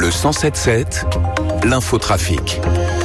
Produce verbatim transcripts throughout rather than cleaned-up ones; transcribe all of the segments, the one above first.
Le cent sept sept, l'infotrafic.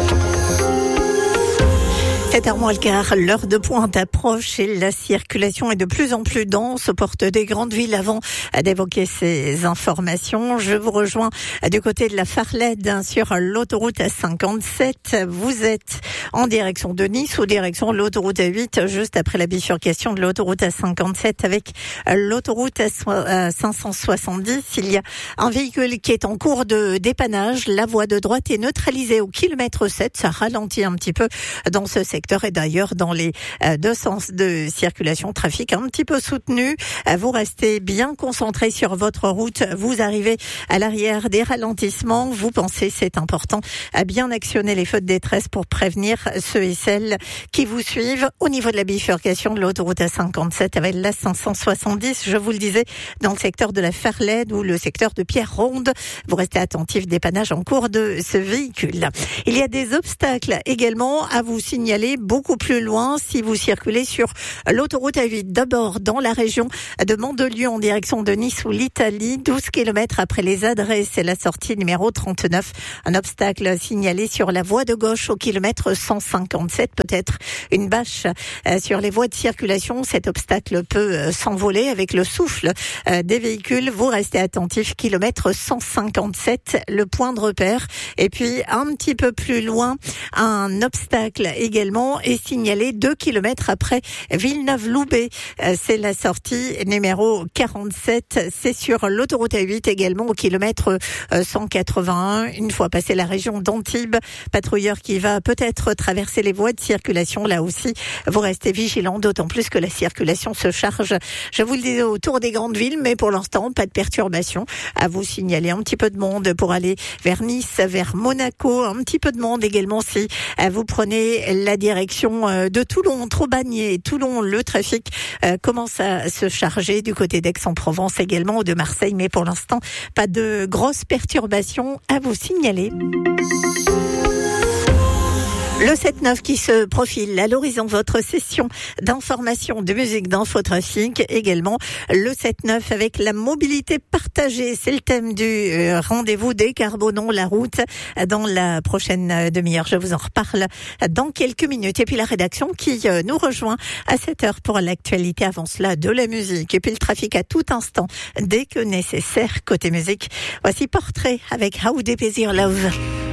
sept heures moins le quart, l'heure de pointe approche et la circulation est de plus en plus dense aux portes des grandes villes. Avant d'évoquer ces informations, je vous rejoins du côté de la Farlède sur l'autoroute A cinquante-sept. Vous êtes en direction de Nice ou direction de l'autoroute A huit, juste après la bifurcation de l'autoroute A cinquante-sept avec l'autoroute A cinq cent soixante-dix. Il y a un véhicule qui est en cours de dépannage. La voie de droite est neutralisée au kilomètre sept. Ça ralentit un petit peu dans ce secteur. Et d'ailleurs dans les euh, deux sens de circulation, trafic un petit peu soutenu. Euh, vous restez bien concentré sur votre route. Vous arrivez à l'arrière des ralentissements. Vous pensez, c'est important, à bien actionner les feux de détresse pour prévenir ceux et celles qui vous suivent. Au niveau de la bifurcation de l'autoroute A cinquante-sept avec la cinq cent soixante-dix, je vous le disais, dans le secteur de la Farlède ou le secteur de Pierre-Ronde, vous restez attentif, dépannage en cours de ce véhicule. Il y a des obstacles également à vous signaler beaucoup plus loin si vous circulez sur l'autoroute A huit. D'abord dans la région de Mandelieu en direction de Nice ou l'Italie, douze kilomètres après les adresses, c'est la sortie numéro trente-neuf. Un obstacle signalé sur la voie de gauche au kilomètre cent cinquante-sept, peut-être une bâche sur les voies de circulation. Cet obstacle peut s'envoler avec le souffle des véhicules. Vous restez attentif, kilomètre cent cinquante-sept, le point de repère. Et puis un petit peu plus loin, un obstacle également est signalé deux kilomètres après Villeneuve-Loubet. C'est la sortie numéro quarante-sept. C'est sur l'autoroute A huit également au kilomètre cent quatre-vingt-un. Une fois passé la région d'Antibes, patrouilleur qui va peut-être traverser les voies de circulation. Là aussi, vous restez vigilants, d'autant plus que la circulation se charge. Je vous le disais, autour des grandes villes, mais pour l'instant, pas de perturbation. À vous signaler un petit peu de monde pour aller vers Nice, vers Monaco. Un petit peu de monde également si vous prenez la direction de Toulon, Trobagné, Toulon, le trafic euh, commence à se charger du côté d'Aix-en-Provence également ou de Marseille, mais pour l'instant, pas de grosses perturbations à vous signaler. Le sept neuf qui se profile à l'horizon, votre session d'information, de musique, d'infotrafic. Également, le sept neuf avec la mobilité partagée. C'est le thème du euh, rendez-vous Décarbonons la route dans la prochaine demi-heure. Je vous en reparle dans quelques minutes. Et puis la rédaction qui euh, nous rejoint à sept heures pour l'actualité. Avant cela, de la musique. Et puis le trafic à tout instant, dès que nécessaire, côté musique. Voici Portrait avec How Deep Is Your Love.